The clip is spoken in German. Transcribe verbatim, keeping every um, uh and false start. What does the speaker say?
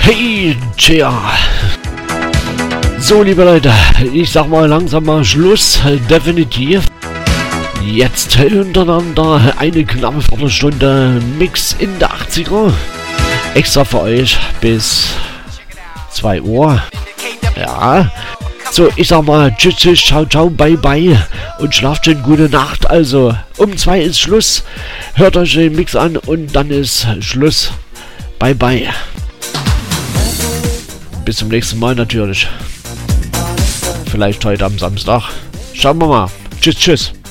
Hey, tja. So, liebe Leute, ich sag mal langsam mal Schluss, definitiv. Jetzt hintereinander eine knappe Viertelstunde Mix in der achtziger. Extra für euch bis zwei Uhr. Ja. So, ich sag mal tschüss, tschüss, ciao, ciao, bye, bye und schlaft schön, gute Nacht. Also, um zwei ist Schluss. Hört euch den Mix an und dann ist Schluss. Bye, bye. Bis zum nächsten Mal natürlich. Vielleicht heute am Samstag. Schauen wir mal. Tschüss, tschüss.